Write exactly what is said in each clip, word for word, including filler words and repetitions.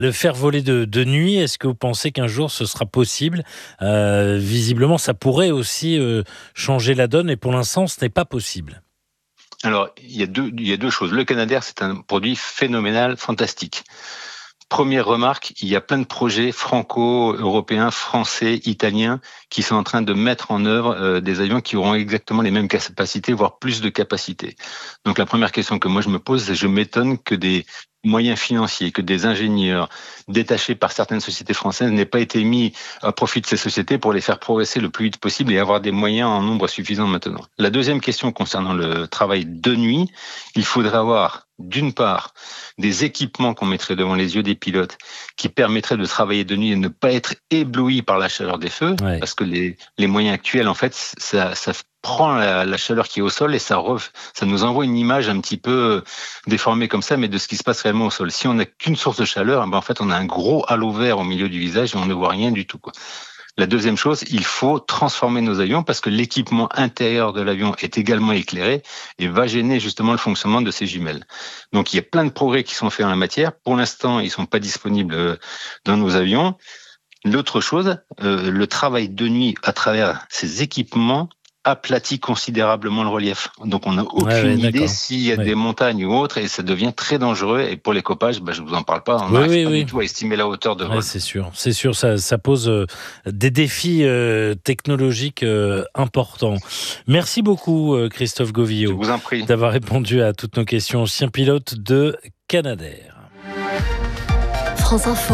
Le faire voler de, de nuit, est-ce que vous pensez qu'un jour ce sera possible ? Euh, Visiblement, ça pourrait aussi euh, changer la donne, et pour l'instant, ce n'est pas possible. Alors, il y a deux, il y a deux choses. Le Canadair, c'est un produit phénoménal, fantastique. Première remarque, il y a plein de projets franco-européens, français, italiens qui sont en train de mettre en œuvre euh, des avions qui auront exactement les mêmes capacités, voire plus de capacités. Donc la première question que moi je me pose, c'est je m'étonne que des moyens financiers, que des ingénieurs détachés par certaines sociétés françaises n'aient pas été mis à profit de ces sociétés pour les faire progresser le plus vite possible et avoir des moyens en nombre suffisant maintenant. La deuxième question concernant le travail de nuit, il faudrait avoir d'une part des équipements qu'on mettrait devant les yeux des pilotes qui permettraient de travailler de nuit et ne pas être ébloui par la chaleur des feux, ouais. Parce que les, les moyens actuels, en fait, ça, ça prend la, la chaleur qui est au sol et ça, ref, ça nous envoie une image un petit peu déformée comme ça, mais de ce qui se passe réellement au sol. Si on n'a qu'une source de chaleur, ben en fait, on a un gros halo vert au milieu du visage et on ne voit rien du tout, quoi. La deuxième chose, il faut transformer nos avions parce que l'équipement intérieur de l'avion est également éclairé et va gêner justement le fonctionnement de ces jumelles. Donc, il y a plein de progrès qui sont faits en la matière. Pour l'instant, ils sont pas disponibles dans nos avions. L'autre chose, euh, le travail de nuit à travers ces équipements aplatit considérablement le relief. Donc, on n'a aucune ouais, ouais, idée s'il y a ouais. des montagnes ou autres et ça devient très dangereux. Et pour l'écopage, bah, je vous en parle pas. On n'arrive oui, oui, pas oui. du tout à estimer la hauteur de vol. Ouais, c'est sûr, c'est sûr. Ça, ça pose euh, des défis euh, technologiques euh, importants. Merci beaucoup, euh, Christophe Govillot. Je vous en prie. D'avoir répondu à toutes nos questions. Ancien pilote de Canadair. France Info,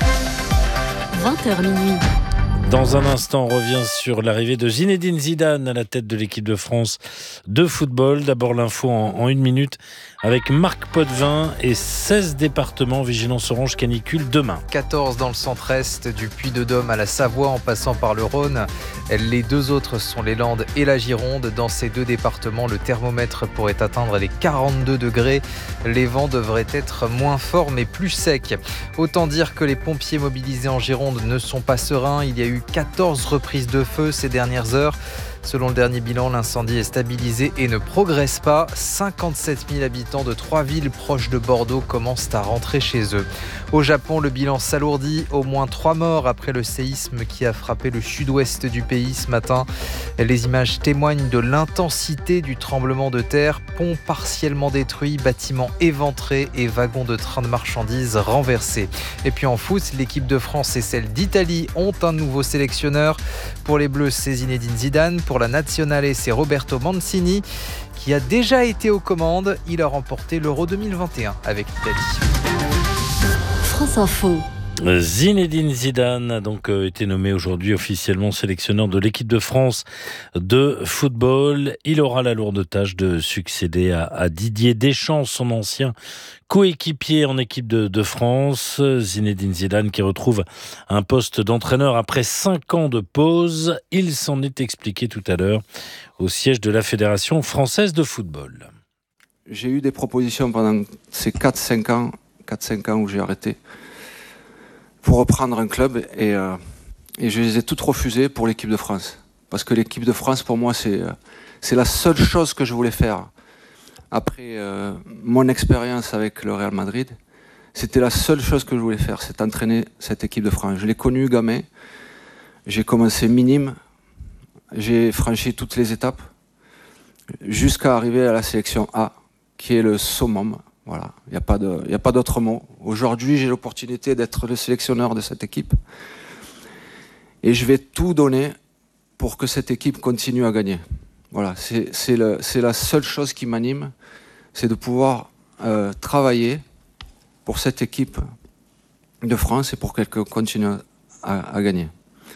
vingt heures minuit. Dans un instant, on revient sur l'arrivée de Zinedine Zidane à la tête de l'équipe de France de football. D'abord l'info en, en une minute avec Marc Potvin et seize départements vigilance orange canicule demain. quatorze dans le centre-est, du Puy-de-Dôme à la Savoie en passant par le Rhône. Les deux autres sont les Landes et la Gironde. Dans ces deux départements, le thermomètre pourrait atteindre les quarante-deux degrés. Les vents devraient être moins forts mais plus secs. Autant dire que les pompiers mobilisés en Gironde ne sont pas sereins. Il y a eu quatorze reprises de feu ces dernières heures. Selon le dernier bilan, l'incendie est stabilisé et ne progresse pas. cinquante-sept mille habitants de trois villes proches de Bordeaux commencent à rentrer chez eux. Au Japon, le bilan s'alourdit. Au moins trois morts après le séisme qui a frappé le sud-ouest du pays ce matin. Les images témoignent de l'intensité du tremblement de terre. Ponts partiellement détruits, bâtiments éventrés et wagons de train de marchandises renversés. Et puis en foot, l'équipe de France et celle d'Italie ont un nouveau sélectionneur. Pour les Bleus, c'est Zinedine Zidane. Pour la Nazionale, c'est Roberto Mancini qui a déjà été aux commandes. Il a remporté l'Euro deux mille vingt et un avec l'Italie. France Info. Zinedine Zidane a donc été nommé aujourd'hui officiellement sélectionneur de l'équipe de France de football. Il aura la lourde tâche de succéder à, à Didier Deschamps, son ancien coéquipier en équipe de, de France. Zinedine Zidane qui retrouve un poste d'entraîneur après cinq ans de pause. Il s'en est expliqué tout à l'heure au siège de la Fédération française de football. J'ai eu des propositions pendant ces quatre cinq ans, quatre cinq ans où j'ai arrêté pour reprendre un club et, euh, et je les ai toutes refusées pour l'équipe de France. Parce que l'équipe de France, pour moi, c'est, c'est la seule chose que je voulais faire. Après euh, mon expérience avec le Real Madrid, c'était la seule chose que je voulais faire, c'est entraîner cette équipe de France. Je l'ai connue gamin, j'ai commencé minime, j'ai franchi toutes les étapes, jusqu'à arriver à la sélection A, qui est le summum. Voilà, il n'y a pas de, il n'y a pas d'autre mot. Aujourd'hui, j'ai l'opportunité d'être le sélectionneur de cette équipe. Et je vais tout donner pour que cette équipe continue à gagner. Voilà, c'est, c'est, le, c'est la seule chose qui m'anime, c'est de pouvoir euh, travailler pour cette équipe de France et pour qu'elle continue à, à gagner.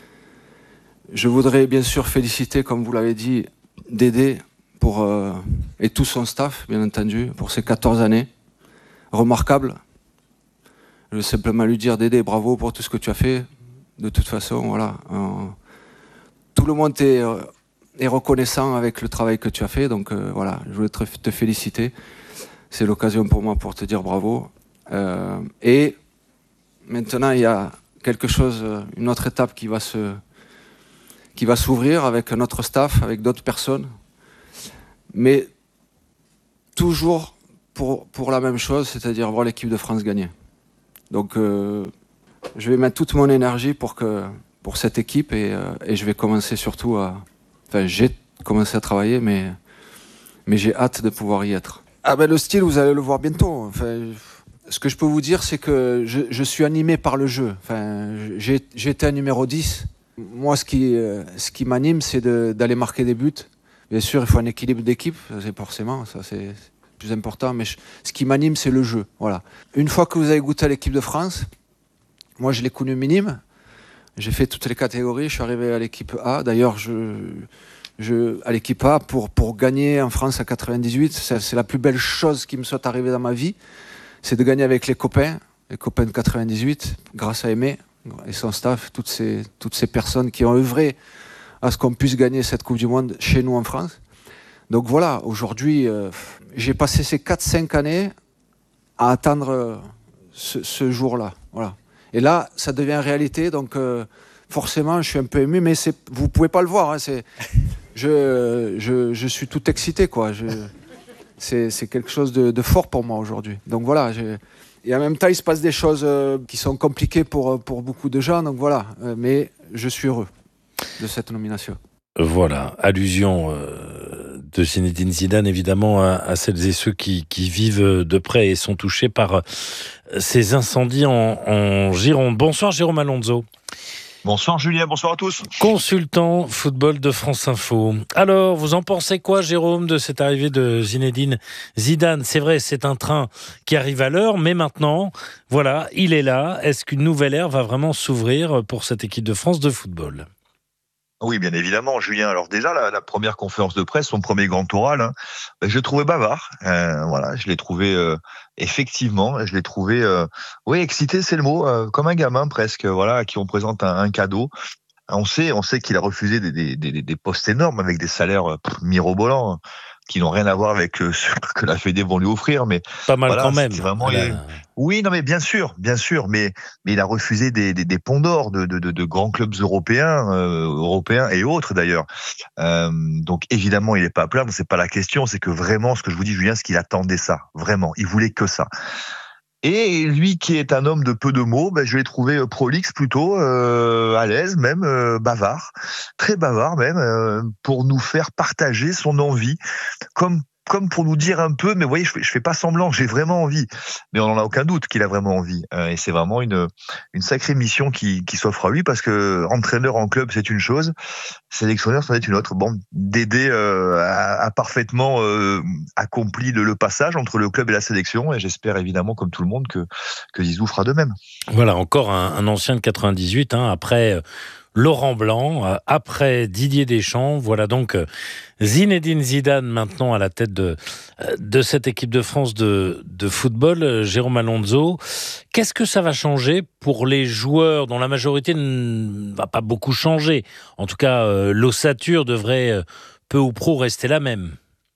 Je voudrais bien sûr féliciter, comme vous l'avez dit, Dédé pour, euh, et tout son staff, bien entendu, pour ces quatorze années. Remarquable. Je veux simplement lui dire, Dédé, bravo pour tout ce que tu as fait. De toute façon, voilà. Euh, tout le monde est, euh, est reconnaissant avec le travail que tu as fait. Donc euh, voilà, je voulais te, te féliciter. C'est l'occasion pour moi pour te dire bravo. Euh, et maintenant, il y a quelque chose, une autre étape qui va se, qui va s'ouvrir avec notre staff, avec d'autres personnes. Mais toujours pour, pour la même chose, c'est-à-dire voir l'équipe de France gagner. Donc euh, je vais mettre toute mon énergie pour, que, pour cette équipe et, euh, et je vais commencer surtout à... Enfin, j'ai commencé à travailler, mais, mais j'ai hâte de pouvoir y être. Ah ben le style, vous allez le voir bientôt. Enfin, ce que je peux vous dire, c'est que je, je suis animé par le jeu. Enfin, j'ai, j'ai été un numéro dix. Moi, ce qui, euh, ce qui m'anime, c'est de, d'aller marquer des buts. Bien sûr, il faut un équilibre d'équipe, c'est forcément, ça c'est plus important, mais je, ce qui m'anime, c'est le jeu. Voilà. Une fois que vous avez goûté à l'équipe de France, moi je l'ai connu minime, j'ai fait toutes les catégories, je suis arrivé à l'équipe A. D'ailleurs, je, je, à l'équipe A, pour, pour gagner en France à quatre-vingt-dix-huit, c'est, c'est la plus belle chose qui me soit arrivée dans ma vie, c'est de gagner avec les copains, les copains de quatre-vingt-dix-huit, grâce à Aimé et son staff, toutes ces, toutes ces personnes qui ont œuvré à ce qu'on puisse gagner cette Coupe du Monde chez nous en France. Donc voilà, aujourd'hui, euh, j'ai passé ces quatre cinq années à attendre euh, ce, ce jour-là. Voilà. Et là, ça devient réalité, donc euh, forcément, je suis un peu ému, mais c'est, vous ne pouvez pas le voir. Hein, c'est, je, je, je suis tout excité, quoi. Je, c'est, c'est quelque chose de, de fort pour moi aujourd'hui. Donc voilà, j'ai... Et en même temps, il se passe des choses euh, qui sont compliquées pour, pour beaucoup de gens, donc voilà. Euh, mais je suis heureux de cette nomination. Voilà, allusion euh, de Zinedine Zidane évidemment à, à celles et ceux qui, qui vivent de près et sont touchés par ces incendies en, en Gironde. Bonsoir Jérôme Alonso. Bonsoir Julien, bonsoir à tous. Consultant football de France Info. Alors, vous en pensez quoi Jérôme de cette arrivée de Zinedine Zidane? C'est vrai, c'est un train qui arrive à l'heure, mais maintenant, voilà, il est là. Est-ce qu'une nouvelle ère va vraiment s'ouvrir pour cette équipe de France de football? Oui, bien évidemment, Julien. Alors déjà, la, la première conférence de presse, son premier grand oral, hein, je l'ai trouvé bavard. Euh, voilà, je l'ai trouvé euh, effectivement, je l'ai trouvé, euh, oui, excité, c'est le mot, euh, comme un gamin presque. Voilà, à qui on présente un, un cadeau. On sait, on sait qu'il a refusé des, des, des, des postes énormes avec des salaires pff, mirobolants, hein, qui n'ont rien à voir avec euh, ce que la Fédé vont lui offrir. Mais pas mal voilà, quand même. Vraiment, la... il... Oui, non, mais bien sûr, bien sûr, mais mais il a refusé des des, des ponts d'or de, de de de grands clubs européens, euh, européens et autres d'ailleurs. Euh, donc évidemment, il est pas à plaindre. C'est pas la question. C'est que vraiment, ce que je vous dis, Julien, c'est qu'il attendait ça. Vraiment, il voulait que ça. Et lui qui est un homme de peu de mots, ben, je l'ai trouvé prolixe plutôt, euh, à l'aise même, euh, bavard, très bavard même, euh, pour nous faire partager son envie, comme comme pour nous dire un peu, mais vous voyez, je fais, je fais pas semblant, j'ai vraiment envie. Mais on n'en a aucun doute qu'il a vraiment envie. Euh, et c'est vraiment une une sacrée mission qui, qui s'offre à lui, parce que entraîneur en club, c'est une chose, sélectionneur, c'en est une autre. Bon, Dédé euh, a, a parfaitement euh, accompli le, le passage entre le club et la sélection, et j'espère évidemment, comme tout le monde, que, que Zizou fera de même. Voilà, encore un, un ancien de quatre-vingt-dix-huit, hein, après... Euh... Laurent Blanc, après Didier Deschamps. Voilà donc Zinedine Zidane maintenant à la tête de, de cette équipe de France de, de football. Jérôme Alonso, qu'est-ce que ça va changer pour les joueurs dont la majorité ne va pas beaucoup changer? En tout cas, euh, l'ossature devrait euh, peu ou prou rester la même.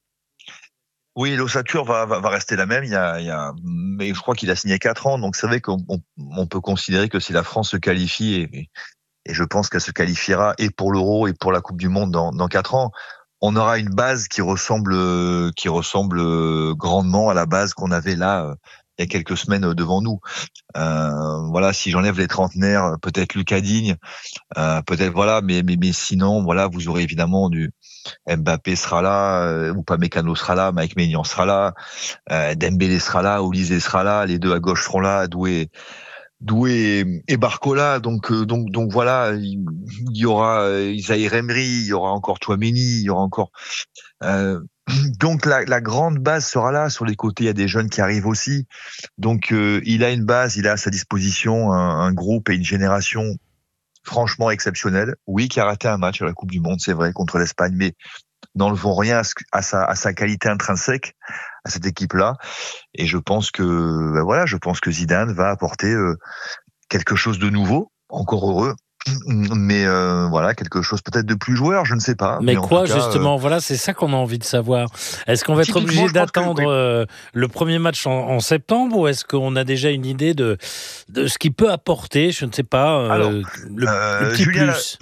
Oui, l'ossature va, va, va rester la même. Il y a, il y a, mais je crois qu'il a signé quatre ans, donc c'est vrai qu'on on, on peut considérer que si la France se qualifie et, et Et je pense qu'elle se qualifiera et pour l'Euro et pour la Coupe du Monde dans, dans quatre ans. On aura une base qui ressemble, qui ressemble grandement à la base qu'on avait là il y a quelques semaines devant nous. Euh, voilà, si j'enlève les trentenaires, peut-être Lucas Digne, euh, peut-être voilà, mais, mais mais sinon, voilà, vous aurez évidemment du Mbappé sera là, euh, Upamecano sera là, Mike Maignan sera là, euh, Dembélé sera là, Olise sera là, les deux à gauche seront là, Doué. Doué et Barcola, donc donc donc voilà, il y aura Isaïe Emery, il y aura encore Tchouaméni, il y aura encore euh, donc la, la grande base sera là. Sur les côtés, il y a des jeunes qui arrivent aussi, donc euh, il a une base, il a à sa disposition un, un groupe et une génération franchement exceptionnelle. Oui, qui a raté un match à la Coupe du Monde, c'est vrai, contre l'Espagne, mais n'enlevons rien à, ce, à sa à sa qualité intrinsèque à cette équipe-là, et je pense que ben voilà, je pense que Zidane va apporter euh, quelque chose de nouveau, encore heureux, mais euh, voilà, quelque chose peut-être de plus joueur, je ne sais pas. Mais, mais quoi, cas, justement, euh... voilà, c'est ça qu'on a envie de savoir. Est-ce qu'on va être obligé d'attendre que, oui. euh, le premier match en, en septembre, ou est-ce qu'on a déjà une idée de, de ce qu'il peut apporter, je ne sais pas, euh, Alors, le, euh, le petit Julien, plus la...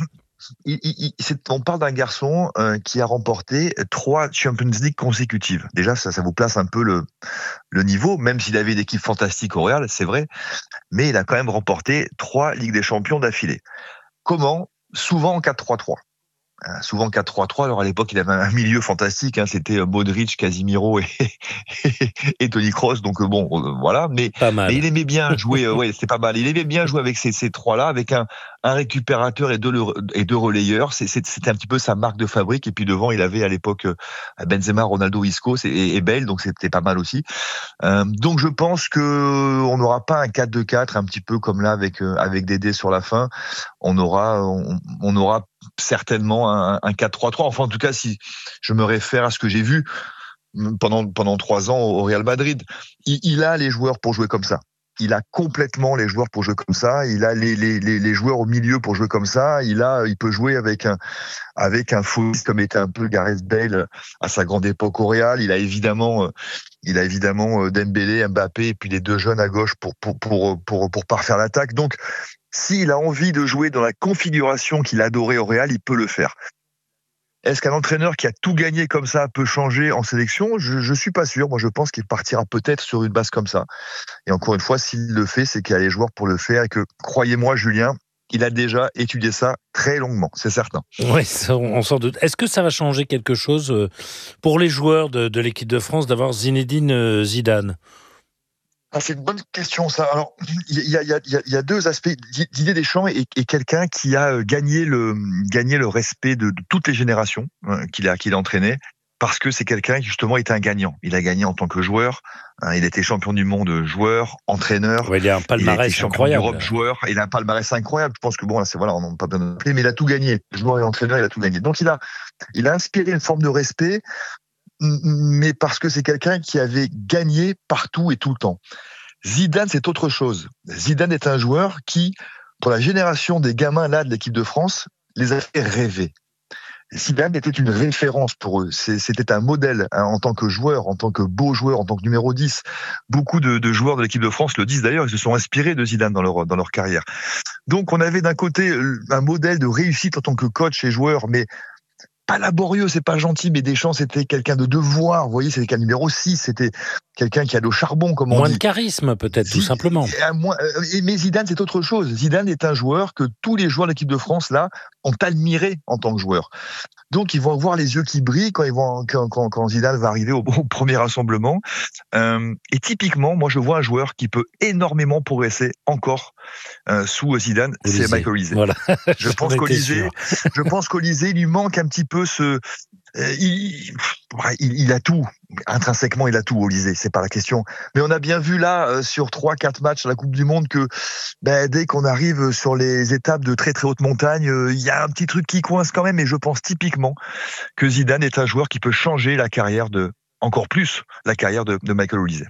il, il, c'est, on parle d'un garçon euh, qui a remporté trois Champions League consécutives. Déjà, ça, ça vous place un peu le, le niveau, même s'il avait une équipe fantastique au Real, c'est vrai, mais il a quand même remporté trois Ligues des Champions d'affilée. Comment ? Souvent en quatre trois trois. Souvent quatre trois trois. Alors à l'époque, il avait un milieu fantastique. Hein, c'était Modric, Casemiro et, et, et Toni Kroos. Donc bon, euh, voilà. Mais, mais il aimait bien jouer. Euh, ouais, c'est pas mal. Il aimait bien jouer avec ces, ces trois-là, avec un, un récupérateur et deux, et deux relayeurs. C'est, c'est, c'était un petit peu sa marque de fabrique. Et puis devant, il avait à l'époque Benzema, Ronaldo, Isco et, et Bale. Donc c'était pas mal aussi. Euh, donc je pense que on n'aura pas un quatre deux quatre, un petit peu comme là avec euh, avec Dédé sur la fin. On aura on, on aura certainement un, un quatre trois trois. Enfin, en tout cas, si je me réfère à ce que j'ai vu pendant pendant trois ans au Real Madrid, il, il a les joueurs pour jouer comme ça. Il a complètement les joueurs pour jouer comme ça. Il a les les les, les joueurs au milieu pour jouer comme ça. Il a, il peut jouer avec un avec un faux comme était un peu Gareth Bale à sa grande époque au Real. Il a évidemment il a évidemment Dembélé, Mbappé et puis les deux jeunes à gauche pour pour pour pour pour parfaire l'attaque. Donc s'il a envie de jouer dans la configuration qu'il adorait au Real, il peut le faire. Est-ce qu'un entraîneur qui a tout gagné comme ça peut changer en sélection ? Je, je suis pas sûr. Moi, je pense qu'il partira peut-être sur une base comme ça. Et encore une fois, s'il le fait, c'est qu'il y a les joueurs pour le faire et que, croyez-moi, Julien, il a déjà étudié ça très longuement, c'est certain. Oui, on s'en doute. Est-ce que ça va changer quelque chose pour les joueurs de, de l'équipe de France d'avoir Zinedine Zidane ? Ah, c'est une bonne question, ça. Alors, il y a, y a, y a, y a deux aspects. Didier Deschamps est, est quelqu'un qui a gagné le, gagné le respect de, de toutes les générations hein, qu'il a, qu'il a entraîné, parce que c'est quelqu'un qui, justement, était un gagnant. Il a gagné en tant que joueur. Hein, il était champion du monde joueur, entraîneur. Ouais, il a un palmarès il a été incroyable. Champion d'Europe joueur. Il a un palmarès incroyable. Je pense que bon, là, c'est voilà, on n'a pas bien appelé, mais il a tout gagné. Joueur et entraîneur, il a tout gagné. Donc, il a, il a inspiré une forme de respect, mais parce que c'est quelqu'un qui avait gagné partout et tout le temps. Zidane, c'est autre chose. Zidane est un joueur qui, pour la génération des gamins là de l'équipe de France, les a fait rêver. Zidane était une référence pour eux. C'était un modèle hein, en tant que joueur, en tant que beau joueur, en tant que numéro dix. Beaucoup de, de joueurs de l'équipe de France le disent d'ailleurs, ils se sont inspirés de Zidane dans leur, dans leur carrière. Donc on avait d'un côté un modèle de réussite en tant que coach et joueur, mais pas laborieux, c'est pas gentil, mais Deschamps, c'était quelqu'un de devoir. Vous voyez, c'était quelqu'un numéro six, c'était quelqu'un qui a le charbon, comme on Moins dit. de charisme, peut-être, tout simplement. Mais Zidane, c'est autre chose. Zidane est un joueur que tous les joueurs de l'équipe de France, là, ont admiré en tant que joueur. Donc, ils vont avoir les yeux qui brillent quand, ils vont, quand, quand, quand Zidane va arriver au, au premier rassemblement. Euh, et typiquement, moi, je vois un joueur qui peut énormément progresser encore euh, sous Zidane, Olysée. C'est Michael Olysée. Voilà. Je pense qu'Olysée, je pense qu'Olysée, il lui manque un petit peu ce... Euh, il, il, il a tout. Intrinsèquement, il a tout, Olysée, c'est pas la question. Mais on a bien vu là, euh, sur trois quatre matchs à la Coupe du Monde, que ben, dès qu'on arrive sur les étapes de très très haute montagne, il euh, y a un petit truc qui coince quand même. Et je pense typiquement que Zidane est un joueur qui peut changer la carrière de, encore plus, la carrière de, de Michael Olysée.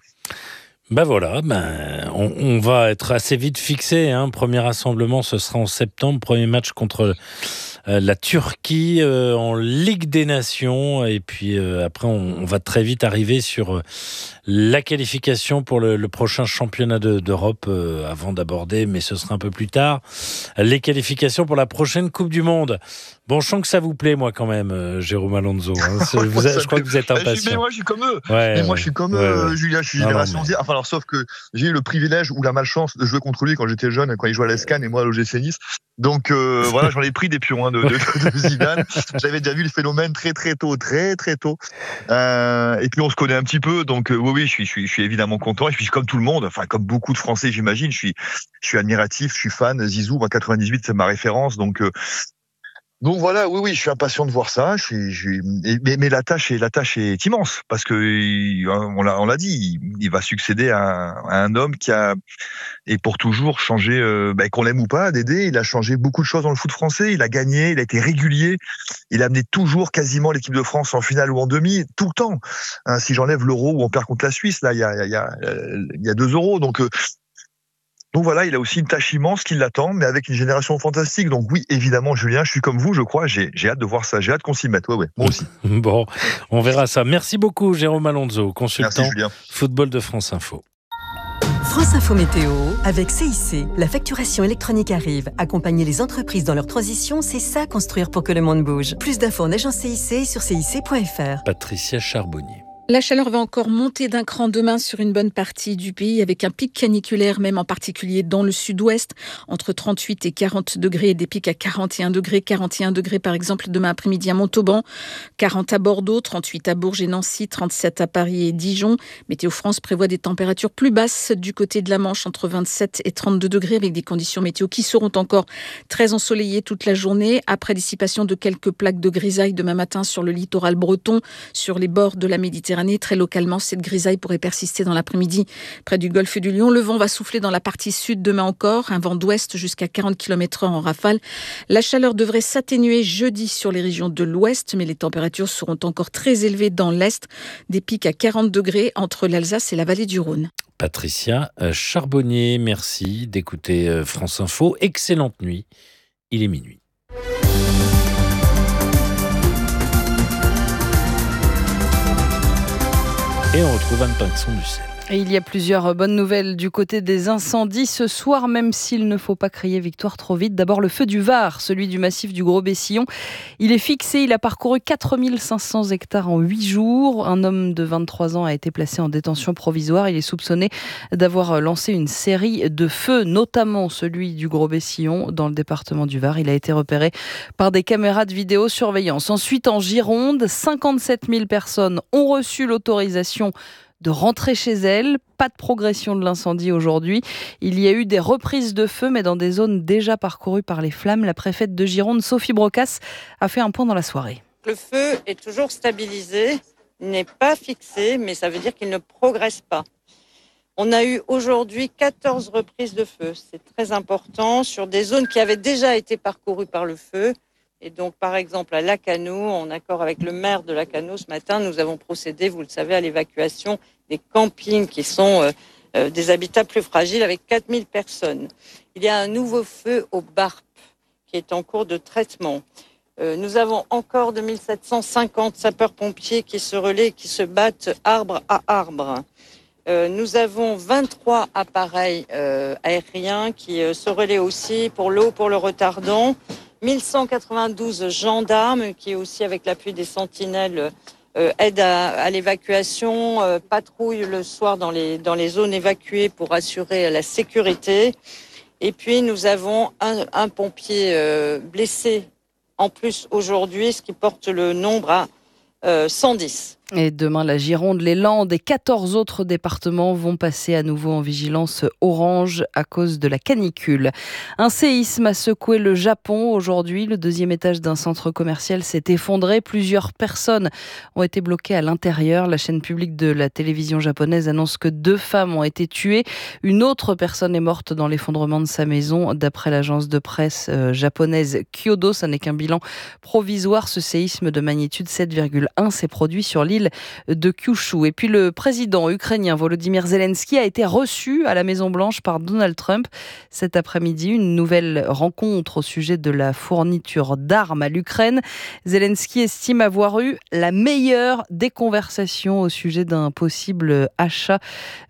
Ben voilà, ben on, on va être assez vite fixé. Hein. Premier rassemblement, ce sera en septembre. Premier match contre euh, la Turquie euh, en Ligue des Nations. Et puis euh, après, on, on va très vite arriver sur euh, la qualification pour le, le prochain championnat de, d'Europe euh, avant d'aborder, mais ce sera un peu plus tard, les qualifications pour la prochaine Coupe du Monde. Bon, je sens que ça vous plaît, moi, quand même, euh, Jérôme Alonso. Hein. Vous êtes, je crois que vous êtes impatient. Mais moi, je suis comme eux. Ouais, mais moi, ouais. je suis comme ouais, eux, ouais. Julien. Je suis non, génération non, Z. Enfin, alors, sauf que j'ai eu le privilège ou la malchance de jouer contre lui quand j'étais jeune, quand il jouait à l'Escan et moi à l'O G C Nice. Donc, euh, voilà, j'en ai pris des pions hein, de, de, de Zidane. J'avais déjà vu le phénomène très, très tôt, très, très tôt. Euh, et puis, on se connaît un petit peu. Donc, euh, oui, oui, je suis, je suis, je suis évidemment content. Et puis, comme tout le monde, enfin, comme beaucoup de Français, j'imagine, je suis, je suis admiratif, je suis fan. Zizou, moi, quatre-vingt-dix-huit, c'est ma référence. Donc, euh, Donc voilà, oui, oui, je suis impatient de voir ça. Je suis, je suis, mais, mais la tâche est, la tâche est immense parce que on l'a, on l'a dit, il, il va succéder à, à un homme qui a, et pour toujours changé, euh, bah, qu'on l'aime ou pas, Dédé, il a changé beaucoup de choses dans le foot français. Il a gagné, il a été régulier, il a amené toujours quasiment l'équipe de France en finale ou en demi, tout le temps. Hein, si j'enlève l'Euro où on perd contre la Suisse, là, il y a, il y a, il y a deux euros, donc. Euh, Donc voilà, il a aussi une tâche immense qui l'attend, mais avec une génération fantastique. Donc oui, évidemment, Julien, je suis comme vous, je crois. J'ai, j'ai hâte de voir ça. J'ai hâte qu'on s'y mette. Ouais, ouais, moi aussi. Bon, on verra ça. Merci beaucoup, Jérôme Alonso, consultant Merci, Julien. Football de France Info. France Info Météo avec C I C. La facturation électronique arrive. Accompagner les entreprises dans leur transition, c'est ça construire pour que le monde bouge. Plus d'infos en agence C I C sur C I C point F R. Patricia Charbonnier. La chaleur va encore monter d'un cran demain sur une bonne partie du pays avec un pic caniculaire, même en particulier dans le sud-ouest, entre trente-huit et quarante degrés et des pics à quarante et un degrés. quarante et un degrés par exemple demain après-midi à Montauban, quarante à Bordeaux, trente-huit à Bourges et Nancy, trente-sept à Paris et Dijon. Météo France prévoit des températures plus basses du côté de la Manche, entre vingt-sept et trente-deux degrés, avec des conditions météo qui seront encore très ensoleillées toute la journée, après dissipation de quelques plaques de grisaille demain matin sur le littoral breton, sur les bords de la Méditerranée. Très localement, cette grisaille pourrait persister dans l'après-midi près du golfe du Lion. Le vent va souffler dans la partie sud demain encore, un vent d'ouest jusqu'à quarante kilomètres heure en rafale. La chaleur devrait s'atténuer jeudi sur les régions de l'ouest, mais les températures seront encore très élevées dans l'est, des pics à quarante degrés entre l'Alsace et la vallée du Rhône. Patricia Charbonnier, merci d'écouter France Info. Excellente nuit, il est minuit. Et on retrouve Anne Pinxon-Dussel. Et il y a plusieurs bonnes nouvelles du côté des incendies ce soir, même s'il ne faut pas crier victoire trop vite. D'abord, le feu du Var, celui du massif du Gros-Bessillon. Il est fixé, il a parcouru quatre mille cinq cents hectares en huit jours. Un homme de vingt-trois ans a été placé en détention provisoire. Il est soupçonné d'avoir lancé une série de feux, notamment celui du Gros-Bessillon dans le département du Var. Il a été repéré par des caméras de vidéosurveillance. Ensuite, en Gironde, cinquante-sept mille personnes ont reçu l'autorisation de rentrer chez elles. Pas de progression de l'incendie aujourd'hui. Il y a eu des reprises de feu, mais dans des zones déjà parcourues par les flammes. La préfète de Gironde, Sophie Brocas, a fait un point dans la soirée. Le feu est toujours stabilisé, il n'est pas fixé, mais ça veut dire qu'il ne progresse pas. On a eu aujourd'hui quatorze reprises de feu. C'est très important sur des zones qui avaient déjà été parcourues par le feu. Et donc, par exemple, à Lacanau, en accord avec le maire de Lacanau, ce matin, nous avons procédé, vous le savez, à l'évacuation des campings qui sont euh, euh, des habitats plus fragiles avec quatre mille personnes. Il y a un nouveau feu au Barp qui est en cours de traitement. Euh, nous avons encore deux mille sept cent cinquante sapeurs-pompiers qui se relaient, qui se battent arbre à arbre. Euh, nous avons vingt-trois appareils euh, aériens qui euh, se relaient aussi pour l'eau, pour le retardant. mille cent quatre-vingt-douze gendarmes qui aussi avec l'appui des sentinelles euh, aident à, à l'évacuation, euh, patrouillent le soir dans les, dans les zones évacuées pour assurer la sécurité. Et puis nous avons un, un pompier euh, blessé en plus aujourd'hui, ce qui porte le nombre à euh, cent dix. Et demain, la Gironde, les Landes et quatorze autres départements vont passer à nouveau en vigilance orange à cause de la canicule. Un séisme a secoué le Japon aujourd'hui. Le deuxième étage d'un centre commercial s'est effondré. Plusieurs personnes ont été bloquées à l'intérieur. La chaîne publique de la télévision japonaise annonce que deux femmes ont été tuées. Une autre personne est morte dans l'effondrement de sa maison. D'après l'agence de presse euh, japonaise Kyodo, ça n'est qu'un bilan provisoire. Ce séisme de magnitude sept virgule un s'est produit sur l'île de Kyushu. Et puis le président ukrainien Volodymyr Zelensky a été reçu à la Maison-Blanche par Donald Trump cet après-midi. Une nouvelle rencontre au sujet de la fourniture d'armes à l'Ukraine. Zelensky estime avoir eu la meilleure des conversations au sujet d'un possible achat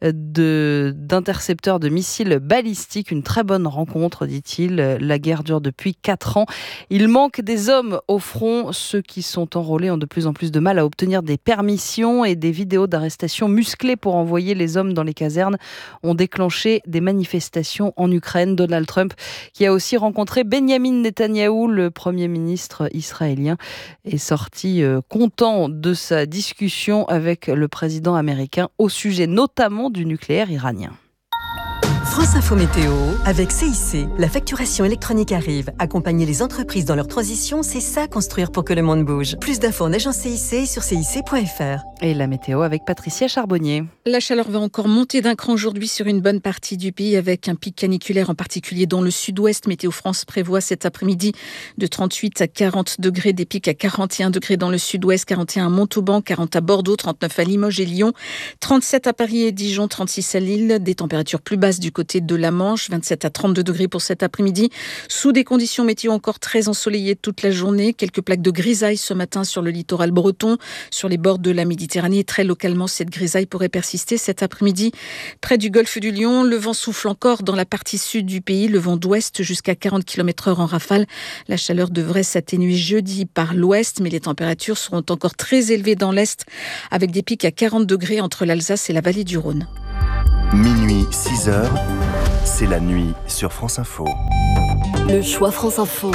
de, d'intercepteurs de missiles balistiques. Une très bonne rencontre, dit-il. La guerre dure depuis quatre ans. Il manque des hommes au front. Ceux qui sont enrôlés ont de plus en plus de mal à obtenir des permissions et des vidéos d'arrestation musclées pour envoyer les hommes dans les casernes ont déclenché des manifestations en Ukraine. Donald Trump, qui a aussi rencontré Benjamin Netanyahou, le Premier ministre israélien, est sorti content de sa discussion avec le président américain au sujet notamment du nucléaire iranien. France Info Météo avec C I C. La facturation électronique arrive. Accompagner les entreprises dans leur transition, c'est ça construire pour que le monde bouge. Plus d'infos en agence C I C sur C I C point F R. Et la météo avec Patricia Charbonnier. La chaleur va encore monter d'un cran aujourd'hui sur une bonne partie du pays avec un pic caniculaire en particulier dans le sud-ouest. Météo France prévoit cet après-midi de trente-huit à quarante degrés, des pics à quarante et un degrés dans le sud-ouest, quarante et un à Montauban, quarante à Bordeaux, trente-neuf à Limoges et Lyon, trente-sept à Paris et Dijon, trente-six à Lille. Des températures plus basses du côté côté de la Manche, vingt-sept à trente-deux degrés pour cet après-midi, sous des conditions météo encore très ensoleillées toute la journée. Quelques plaques de grisaille ce matin sur le littoral breton, sur les bords de la Méditerranée. Très localement, cette grisaille pourrait persister cet après-midi près du golfe du Lion. Le vent souffle encore dans la partie sud du pays, le vent d'ouest jusqu'à quarante kilomètres heure en rafale. La chaleur devrait s'atténuer jeudi par l'ouest, mais les températures seront encore très élevées dans l'est, avec des pics à quarante degrés entre l'Alsace et la vallée du Rhône. Minuit, six heures, c'est la nuit sur France Info. Le choix France Info.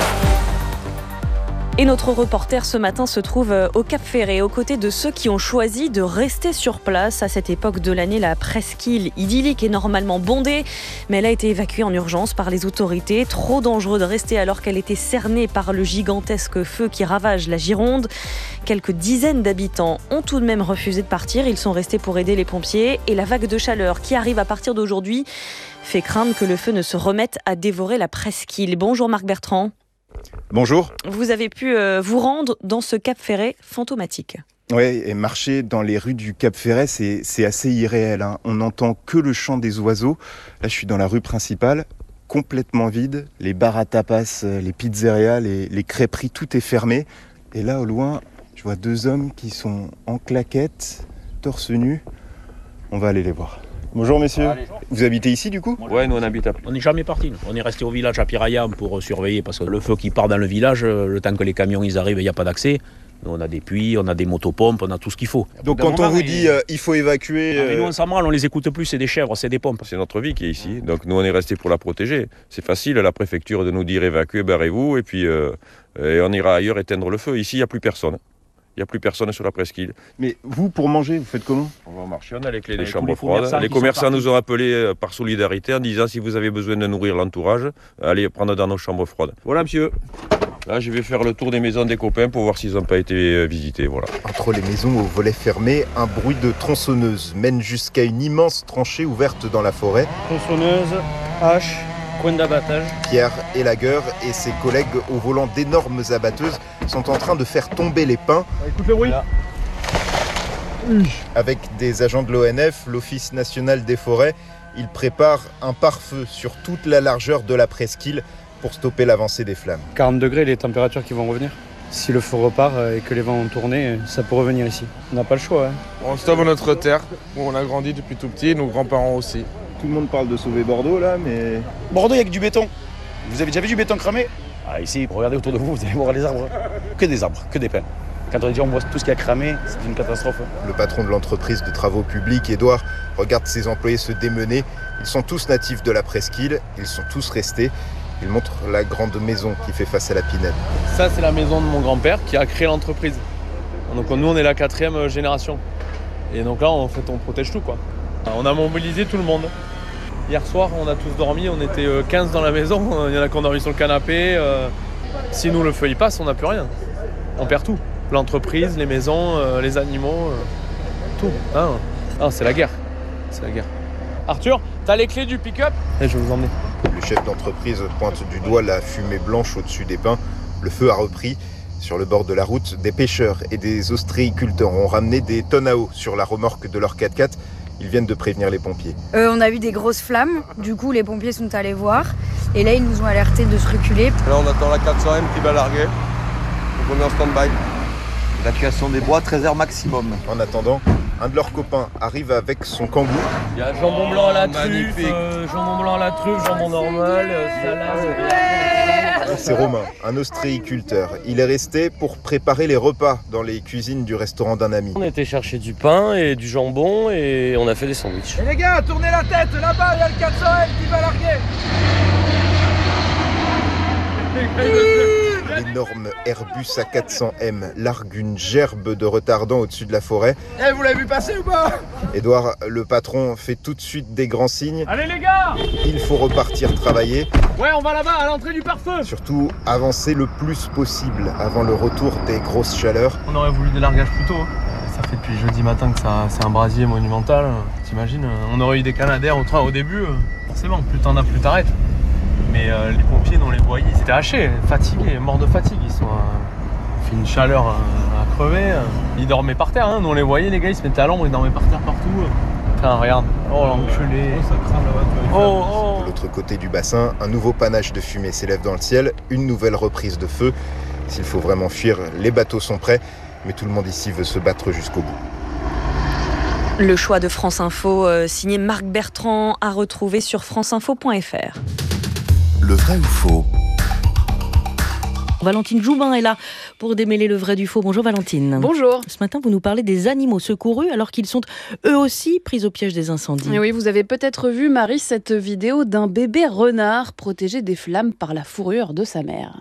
Et notre reporter ce matin se trouve au Cap Ferret, aux côtés de ceux qui ont choisi de rester sur place. À cette époque de l'année, la presqu'île idyllique est normalement bondée, mais elle a été évacuée en urgence par les autorités. Trop dangereux de rester alors qu'elle était cernée par le gigantesque feu qui ravage la Gironde. Quelques dizaines d'habitants ont tout de même refusé de partir. Ils sont restés pour aider les pompiers. Et la vague de chaleur qui arrive à partir d'aujourd'hui fait craindre que le feu ne se remette à dévorer la presqu'île. Bonjour Marc Bertrand. Bonjour. Vous avez pu euh, vous rendre dans ce Cap Ferret fantomatique. Oui, et marcher dans les rues du Cap Ferret, c'est, c'est assez irréel. Hein. On n'entend que le chant des oiseaux. Là, je suis dans la rue principale, complètement vide. Les bars à tapas, les pizzerias, les, les crêperies, tout est fermé. Et là, au loin, je vois deux hommes qui sont en claquettes, torse nu. On va aller les voir. Bonjour messieurs, Allez. Vous habitez ici du coup ? Ouais, nous on habite à... On n'est jamais partis, nous. On est resté au village à Piraya pour surveiller parce que le feu qui part dans le village, le temps que les camions ils arrivent, il n'y a pas d'accès. Nous on a des puits, on a des motopompes, on a tout ce qu'il faut. Donc quand on vous dit euh, il faut évacuer... Euh... Nous on s'en branle, on les écoute plus, c'est des chèvres, c'est des pompes. C'est notre vie qui est ici, donc nous on est restés pour la protéger. C'est facile à la préfecture de nous dire évacuez, barrez-vous et puis euh, et on ira ailleurs éteindre le feu. Ici il n'y a plus personne. Il n'y a plus personne sur la presqu'île. Mais vous, pour manger, vous faites comment ? On va marcher, on a les clés des chambres froides. Les commerçants nous ont appelés par solidarité en disant si vous avez besoin de nourrir l'entourage, allez prendre dans nos chambres froides. Voilà monsieur. Là, je vais faire le tour des maisons des copains pour voir s'ils n'ont pas été visités. Voilà. Entre les maisons aux volets fermés, un bruit de tronçonneuse mène jusqu'à une immense tranchée ouverte dans la forêt. Tronçonneuse, hache, coin d'abattage. Pierre Elagueur et ses collègues au volant d'énormes abatteuses sont en train de faire tomber les pins. Écoute le bruit. Là. Avec des agents de l'O N F, l'Office national des forêts, ils préparent un pare-feu sur toute la largeur de la presqu'île pour stopper l'avancée des flammes. quarante degrés, les températures qui vont revenir. Si le feu repart et que les vents ont tourné, ça peut revenir ici. On n'a pas le choix. Hein. On sauve notre terre, où on a grandi depuis tout petit, nos grands-parents aussi. Tout le monde parle de sauver Bordeaux là, mais... Bordeaux, il n'y a que du béton. Vous avez déjà vu du béton cramé ? Ah, ici, regardez autour de vous, vous allez voir les arbres. Que des arbres, que des pins. Quand on dit on voit tout ce qui a cramé, c'est une catastrophe. Le patron de l'entreprise de travaux publics, Édouard, regarde ses employés se démener. Ils sont tous natifs de la presqu'île, ils sont tous restés. Il montre la grande maison qui fait face à la Pinède. Ça, c'est la maison de mon grand-père qui a créé l'entreprise. Donc nous, on est la quatrième génération. Et donc là, en fait, on protège tout, quoi. On a mobilisé tout le monde. Hier soir, on a tous dormi, on était quinze dans la maison. Il y en a qui ont dormi sur le canapé. Si nous, le feu il passe, on n'a plus rien. On perd tout. L'entreprise, les maisons, les animaux, tout. Ah, ah, c'est la guerre. C'est la guerre. Arthur, t'as les clés du pick-up ? Et je vais vous emmener. Le chef d'entreprise pointe du doigt la fumée blanche au-dessus des pins. Le feu a repris. Sur le bord de la route, des pêcheurs et des ostréiculteurs ont ramené des tonnes à eau sur la remorque de leur quatre-quatre. Ils viennent de prévenir les pompiers. Euh, on a vu des grosses flammes, du coup les pompiers sont allés voir. Et là ils nous ont alertés de se reculer. Là on attend la quatre cents M qui va larguer. Donc on est en stand-by. Évacuation des bois, treize heures maximum. En attendant, un de leurs copains arrive avec son kangou. Il y a jambon blanc à la truffe, euh, jambon blanc à la truffe, jambon normal, euh, salade. C'est Romain, un ostréiculteur. Il est resté pour préparer les repas dans les cuisines du restaurant d'un ami. On a été chercher du pain et du jambon et on a fait des sandwichs. Et les gars, tournez la tête, là-bas, il y a le quatre cents M qui va larguer. L'énorme Airbus A quatre cents M largue une gerbe de retardant au-dessus de la forêt. Eh, vous l'avez vu passer ou pas ? Édouard, le patron, fait tout de suite des grands signes. Allez les gars ! Il faut repartir travailler. Ouais, on va là-bas, à l'entrée du pare-feu. Surtout, avancer le plus possible avant le retour des grosses chaleurs. On aurait voulu des largages plus tôt. Ça fait depuis jeudi matin que ça, c'est un brasier monumental. T'imagines ? On aurait eu des canadaires au train au début. Forcément, plus t'en as, plus t'arrêtes. Mais euh, les pompiers, on les voyait, ils étaient hachés, fatigués, morts de fatigue. Ils sont, euh, fait une chaleur euh, à crever. Ils dormaient par terre, hein. Nous on les voyait, les gars, ils se mettaient à l'ombre, ils dormaient par terre partout. Putain, regarde. Oh l'enculé. Oh, ça crame là-bas. Oh, oh. De l'autre côté du bassin, un nouveau panache de fumée s'élève dans le ciel, une nouvelle reprise de feu. S'il faut vraiment fuir, les bateaux sont prêts, mais tout le monde ici veut se battre jusqu'au bout. Le choix de France Info, euh, signé Marc Bertrand, à retrouver sur franceinfo point f r. Le vrai ou faux ? Valentine Joubin est là pour démêler le vrai du faux. Bonjour Valentine. Bonjour. Ce matin, vous nous parlez des animaux secourus alors qu'ils sont eux aussi pris au piège des incendies. Et oui, vous avez peut-être vu, Marie, cette vidéo d'un bébé renard protégé des flammes par la fourrure de sa mère.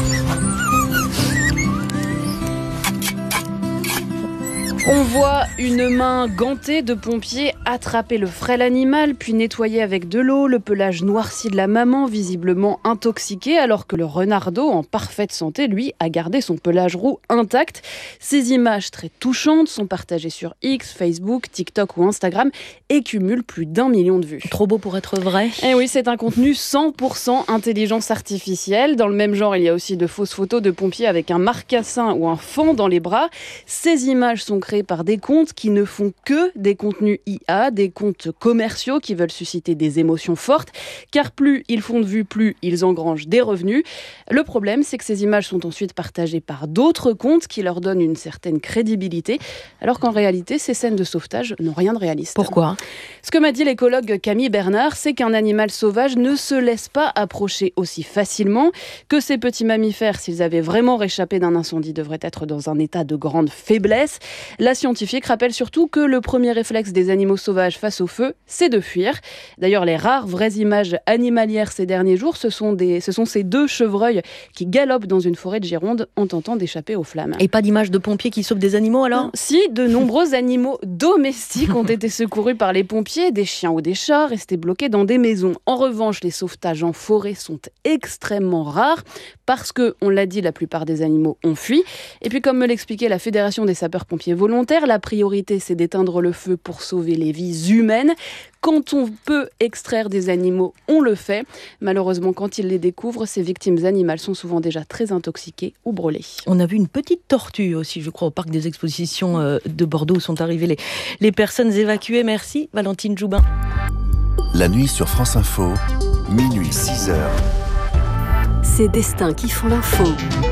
On voit une main gantée de pompiers attraper le frêle animal, puis nettoyer avec de l'eau le pelage noirci de la maman, visiblement intoxiqué, alors que le renardeau, en parfaite santé, lui, a gardé son pelage roux intact. Ces images très touchantes sont partagées sur X, Facebook, TikTok ou Instagram et cumulent plus d'un million de vues. Trop beau pour être vrai. Et oui, c'est un contenu cent pour cent intelligence artificielle. Dans le même genre, il y a aussi de fausses photos de pompiers avec un marcassin ou un fan dans les bras. Ces images sont créées par des comptes qui ne font que des contenus I A, des comptes commerciaux qui veulent susciter des émotions fortes, car plus ils font de vues, plus ils engrangent des revenus. Le problème, c'est que ces images sont ensuite partagées par d'autres comptes qui leur donnent une certaine crédibilité, alors qu'en réalité, ces scènes de sauvetage n'ont rien de réaliste. Pourquoi ? Ce que m'a dit l'écologue Camille Bernard, c'est qu'un animal sauvage ne se laisse pas approcher aussi facilement, que ces petits mammifères, s'ils avaient vraiment réchappé d'un incendie, devraient être dans un état de grande faiblesse. La scientifique rappelle surtout que le premier réflexe des animaux sauvages face au feu, c'est de fuir. D'ailleurs, les rares vraies images animalières ces derniers jours, ce sont, des, ce sont ces deux chevreuils qui galopent dans une forêt de Gironde en tentant d'échapper aux flammes. Et pas d'image de pompiers qui sauvent des animaux alors ? Si, de nombreux animaux domestiques ont été secourus par les pompiers, des chiens ou des chats restés bloqués dans des maisons. En revanche, les sauvetages en forêt sont extrêmement rares parce que, on l'a dit, la plupart des animaux ont fui. Et puis, comme me l'expliquait la Fédération des sapeurs-pompiers volontaires, la priorité, c'est d'éteindre le feu pour sauver les vies humaines. Quand on peut extraire des animaux, on le fait. Malheureusement, quand ils les découvrent, ces victimes animales sont souvent déjà très intoxiquées ou brûlées. On a vu une petite tortue aussi, je crois, au parc des expositions de Bordeaux où sont arrivées les, les personnes évacuées. Merci, Valentine Joubin. La nuit sur France Info, minuit six heures. Ces destins qui font l'info.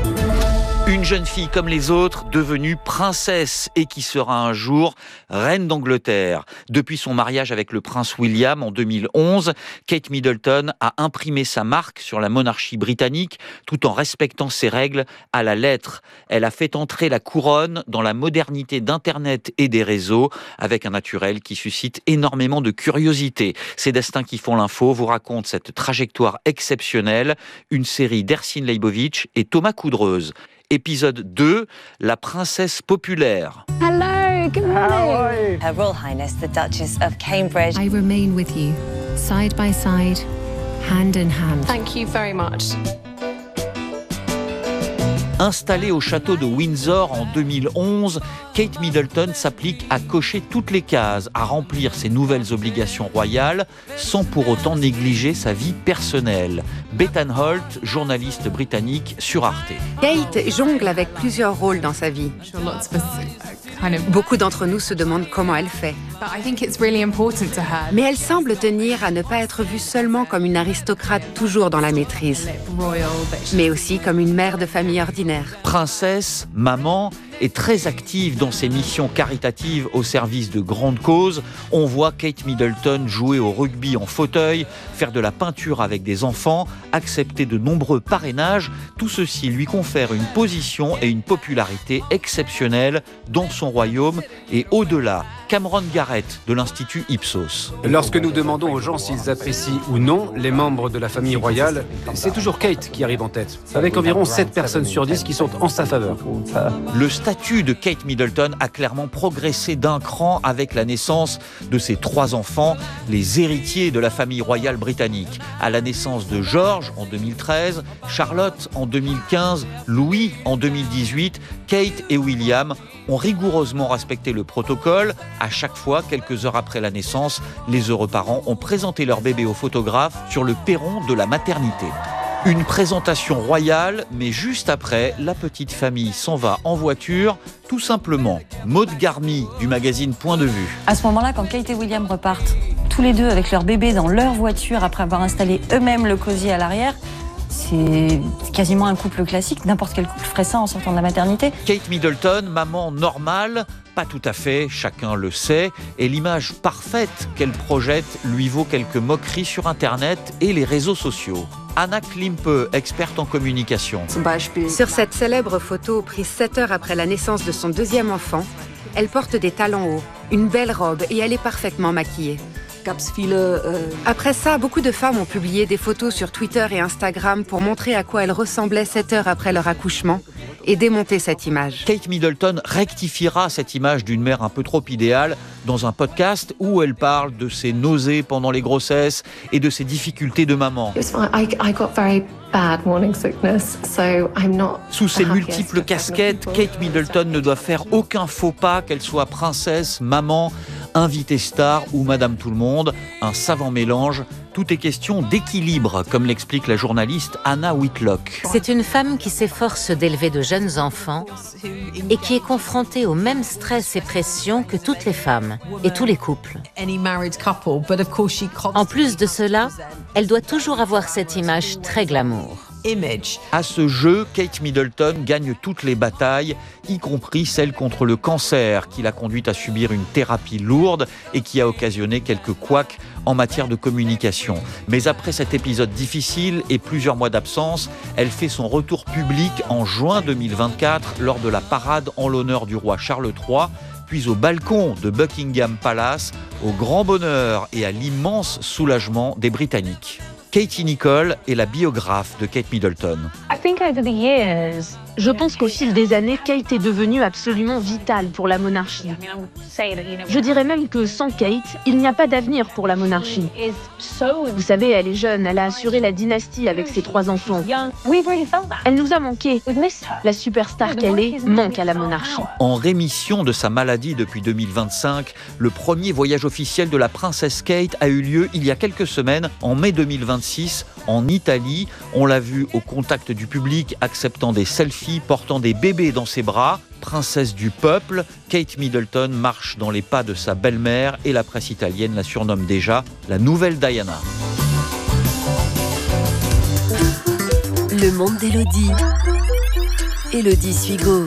Une jeune fille comme les autres, devenue princesse et qui sera un jour reine d'Angleterre. Depuis son mariage avec le prince William en deux mille onze, Kate Middleton a imprimé sa marque sur la monarchie britannique tout en respectant ses règles à la lettre. Elle a fait entrer la couronne dans la modernité d'Internet et des réseaux avec un naturel qui suscite énormément de curiosité. Ces destins qui font l'info vous racontent cette trajectoire exceptionnelle, une série d'Ersin Leibovitch et Thomas Coudreuse. Épisode deux, la princesse populaire. Hello, good morning. Her Royal Highness the Duchess of Cambridge. I remain with you, side by side, hand in hand. Thank you very much. Installée au château de Windsor en deux mille onze, Kate Middleton s'applique à cocher toutes les cases, à remplir ses nouvelles obligations royales, sans pour autant négliger sa vie personnelle. Bethan Holt, journaliste britannique sur Arte. Kate jongle avec plusieurs rôles dans sa vie. Beaucoup d'entre nous se demandent comment elle fait. Mais elle semble tenir à ne pas être vue seulement comme une aristocrate toujours dans la maîtrise, mais aussi comme une mère de famille ordinaire. Princesse, maman et très active dans ses missions caritatives au service de grandes causes. On voit Kate Middleton jouer au rugby en fauteuil, faire de la peinture avec des enfants, accepter de nombreux parrainages. Tout ceci lui confère une position et une popularité exceptionnelles dans son royaume et au-delà. Cameron Garrett de l'Institut Ipsos. Lorsque nous demandons aux gens s'ils apprécient ou non les membres de la famille royale, c'est toujours Kate qui arrive en tête, avec environ sept personnes sur dix qui sont en sa faveur. Le statut de Kate Middleton a clairement progressé d'un cran avec la naissance de ses trois enfants, les héritiers de la famille royale britannique. À la naissance de George en deux mille treize, Charlotte en deux mille quinze, Louis en deux mille dix-huit, Kate et William ont rigoureusement respecté le protocole. À chaque fois, quelques heures après la naissance, les heureux parents ont présenté leur bébé au photographe sur le perron de la maternité. Une présentation royale, mais juste après, la petite famille s'en va en voiture, tout simplement. Maud Garmy du magazine Point de Vue. À ce moment-là, quand Kate et William repartent tous les deux avec leur bébé dans leur voiture après avoir installé eux-mêmes le cosy à l'arrière, c'est quasiment un couple classique. N'importe quel couple ferait ça en sortant de la maternité. Kate Middleton, maman normale, pas tout à fait, chacun le sait, et l'image parfaite qu'elle projette lui vaut quelques moqueries sur Internet et les réseaux sociaux. Anna Klimpe, experte en communication. Sur cette célèbre photo prise sept heures après la naissance de son deuxième enfant, elle porte des talons hauts, une belle robe et elle est parfaitement maquillée. Après ça, beaucoup de femmes ont publié des photos sur Twitter et Instagram pour montrer à quoi elles ressemblaient sept heures après leur accouchement et démonter cette image. Kate Middleton rectifiera cette image d'une mère un peu trop idéale dans un podcast où elle parle de ses nausées pendant les grossesses et de ses difficultés de maman. Sous ses multiples casquettes, Kate Middleton ne doit faire aucun faux pas, qu'elle soit princesse, maman, invitée star ou Madame Tout-le-Monde, un savant mélange. Tout est question d'équilibre, comme l'explique la journaliste Anna Whitlock. C'est une femme qui s'efforce d'élever de jeunes enfants et qui est confrontée au même stress et pression que toutes les femmes et tous les couples. En plus de cela, elle doit toujours avoir cette image très glamour. À ce jeu, Kate Middleton gagne toutes les batailles, y compris celle contre le cancer, qui l'a conduite à subir une thérapie lourde et qui a occasionné quelques couacs en matière de communication. Mais après cet épisode difficile et plusieurs mois d'absence, elle fait son retour public en juin deux mille vingt-quatre lors de la parade en l'honneur du roi Charles trois, puis au balcon de Buckingham Palace, au grand bonheur et à l'immense soulagement des Britanniques. Katie Nicholl est la biographe de Kate Middleton. Je pense qu'au fil des années, Kate est devenue absolument vitale pour la monarchie. Je dirais même que sans Kate, il n'y a pas d'avenir pour la monarchie. Vous savez, elle est jeune, elle a assuré la dynastie avec ses trois enfants. Elle nous a manqué. La superstar qu'elle est manque à la monarchie. En rémission de sa maladie depuis deux mille vingt-cinq, le premier voyage officiel de la princesse Kate a eu lieu il y a quelques semaines, en mai deux mille vingt-six, en Italie. On l'a vue au contact du public, acceptant des selfies, portant des bébés dans ses bras. Princesse du peuple, Kate Middleton marche dans les pas de sa belle-mère et la presse italienne la surnomme déjà la nouvelle Diana. Le monde d'Élodie. Élodie Suigo.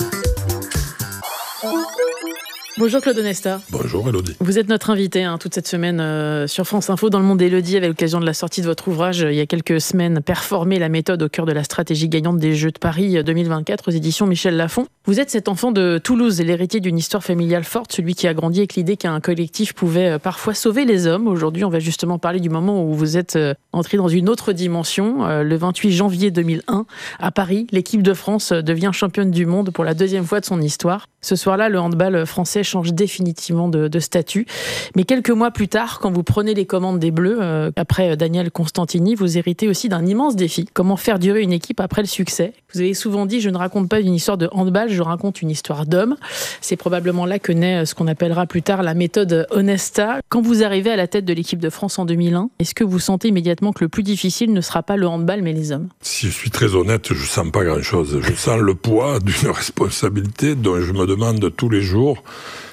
Bonjour Claude Onesta. Bonjour Élodie. Vous êtes notre invité hein, toute cette semaine euh, sur France Info dans le monde d'Élodie avec l'occasion de la sortie de votre ouvrage euh, il y a quelques semaines, Performer la méthode au cœur de la stratégie gagnante des Jeux de Paris deux mille vingt-quatre aux éditions Michel Lafon. Vous êtes cet enfant de Toulouse et l'héritier d'une histoire familiale forte, celui qui a grandi avec l'idée qu'un collectif pouvait euh, parfois sauver les hommes. Aujourd'hui, on va justement parler du moment où vous êtes euh, entré dans une autre dimension. Euh, le vingt-huit janvier deux mille un, à Paris, l'équipe de France devient championne du monde pour la deuxième fois de son histoire. Ce soir-là, le handball français change définitivement de, de statut. Mais quelques mois plus tard, quand vous prenez les commandes des Bleus, euh, après Daniel Constantini, vous héritez aussi d'un immense défi. Comment faire durer une équipe après le succès ? Vous avez souvent dit, je ne raconte pas une histoire de handball, je raconte une histoire d'homme. C'est probablement là que naît ce qu'on appellera plus tard la méthode Onesta. Quand vous arrivez à la tête de l'équipe de France en deux mille un, est-ce que vous sentez immédiatement que le plus difficile ne sera pas le handball, mais les hommes ? Si je suis très honnête, je sens pas grand-chose. Je sens le poids d'une responsabilité dont je me demande tous les jours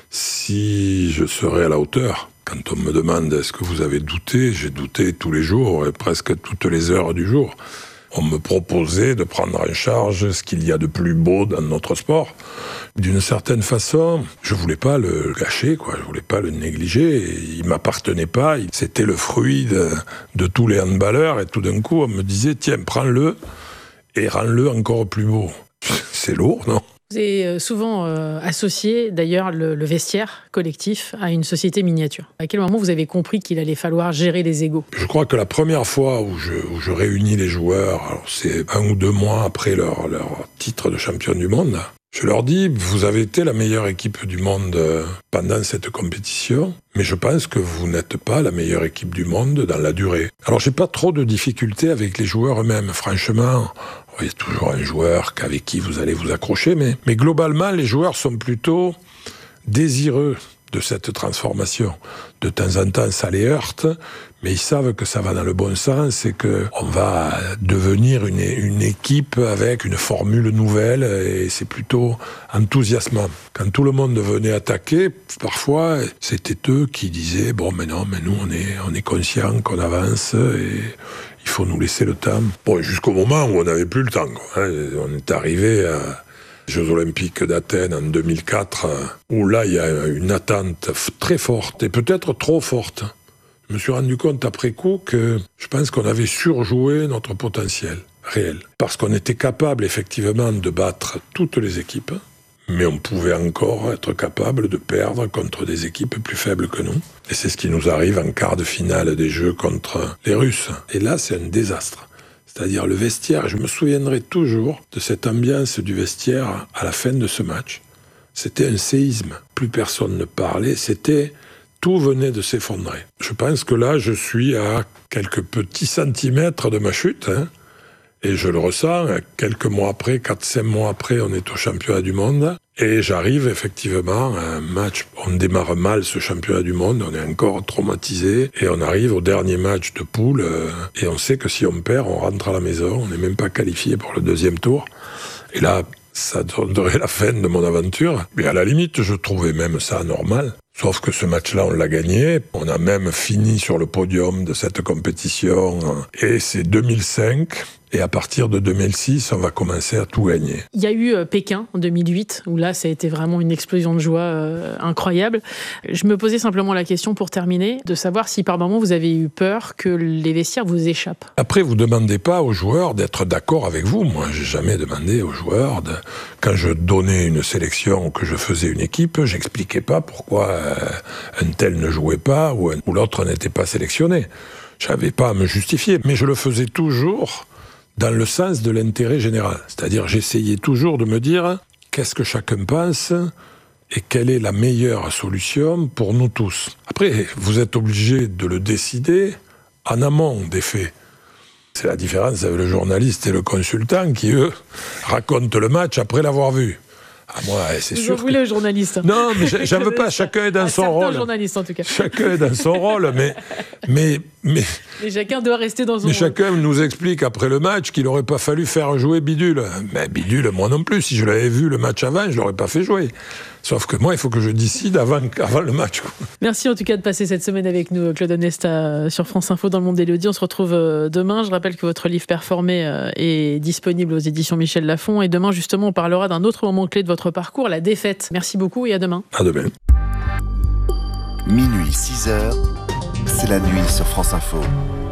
si je serai à la hauteur. Quand on me demande est-ce que vous avez douté, j'ai douté tous les jours et presque toutes les heures du jour. On me proposait de prendre en charge ce qu'il y a de plus beau dans notre sport. D'une certaine façon, je voulais pas le gâcher, quoi. Je voulais pas le négliger. Il m'appartenait pas. C'était le fruit de, de tous les handballeurs. Et tout d'un coup, on me disait, tiens, prends-le et rends-le encore plus beau. C'est lourd, non ? Vous avez souvent euh, associé d'ailleurs le, le vestiaire collectif à une société miniature. À quel moment vous avez compris qu'il allait falloir gérer les égos ? Je crois que la première fois où je, où je réunis les joueurs, alors c'est un ou deux mois après leur, leur titre de champion du monde, je leur dis, vous avez été la meilleure équipe du monde pendant cette compétition, mais je pense que vous n'êtes pas la meilleure équipe du monde dans la durée. Alors j'ai pas trop de difficultés avec les joueurs eux-mêmes, franchement. Il y a toujours un joueur avec qui vous allez vous accrocher, mais, mais globalement, les joueurs sont plutôt désireux de cette transformation. De temps en temps, ça les heurte, mais ils savent que ça va dans le bon sens et qu'on va devenir une, une équipe avec une formule nouvelle et c'est plutôt enthousiasmant. Quand tout le monde venait attaquer, parfois, c'était eux qui disaient « Bon, mais non, mais nous, on est, on est conscients qu'on avance et il faut nous laisser le temps. » Bon, jusqu'au moment où on n'avait plus le temps, quoi, hein. On est arrivé à Jeux Olympiques d'Athènes en deux mille quatre, où là, il y a une attente très forte, et peut-être trop forte. Je me suis rendu compte après coup que je pense qu'on avait surjoué notre potentiel réel. Parce qu'on était capable, effectivement, de battre toutes les équipes, mais on pouvait encore être capable de perdre contre des équipes plus faibles que nous. Et c'est ce qui nous arrive en quart de finale des Jeux contre les Russes. Et là, c'est un désastre. C'est-à-dire le vestiaire, je me souviendrai toujours de cette ambiance du vestiaire à la fin de ce match. C'était un séisme. Plus personne ne parlait, c'était... Tout venait de s'effondrer. Je pense que là, je suis à quelques petits centimètres de ma chute, hein, et je le ressens. Quelques mois après, quatre, cinq mois après, on est au championnat du monde, et j'arrive effectivement à un match. On démarre mal ce championnat du monde, on est encore traumatisé, et on arrive au dernier match de poule, euh, et on sait que si on perd, on rentre à la maison, on n'est même pas qualifié pour le deuxième tour. Et là, ça donnerait la fin de mon aventure. Mais à la limite, je trouvais même ça normal. Sauf que ce match-là, on l'a gagné. On a même fini sur le podium de cette compétition. Et c'est deux mille cinq. Et à partir de deux mille six, on va commencer à tout gagner. Il y a eu Pékin en deux mille huit, où là, ça a été vraiment une explosion de joie euh, incroyable. Je me posais simplement la question, pour terminer, de savoir si par moment vous avez eu peur que les vestiaires vous échappent. Après, vous ne demandez pas aux joueurs d'être d'accord avec vous. Moi, j'ai jamais demandé aux joueurs de... Quand je donnais une sélection ou que je faisais une équipe, j'expliquais pas pourquoi euh, un tel ne jouait pas ou, un... ou l'autre n'était pas sélectionné. J'avais pas à me justifier, mais je le faisais toujours dans le sens de l'intérêt général. C'est-à-dire, j'essayais toujours de me dire qu'est-ce que chacun pense et quelle est la meilleure solution pour nous tous. Après, vous êtes obligé de le décider en amont des faits. C'est la différence avec le journaliste et le consultant qui, eux, racontent le match après l'avoir vu. Ah, moi, c'est vous sûr. Vous en voulez que... au journaliste. Non, mais j'en veux pas. Chacun est dans à son rôle. Journaliste, en tout cas. Chacun est dans son rôle, mais, mais, mais. Mais chacun doit rester dans son mais rôle. Chacun nous explique après le match qu'il n'aurait pas fallu faire jouer Bidule. Mais Bidule, moi non plus. Si je l'avais vu le match avant, je l'aurais pas fait jouer. Sauf que moi, il faut que je décide avant, avant le match. Merci en tout cas de passer cette semaine avec nous, Claude Onesta, sur France Info dans le monde d'Élodie. On se retrouve demain. Je rappelle que votre livre Performer est disponible aux éditions Michel Lafon. Et demain, justement, on parlera d'un autre moment clé de votre parcours, la défaite. Merci beaucoup et à demain. À demain. Minuit, six heures, c'est la nuit sur France Info.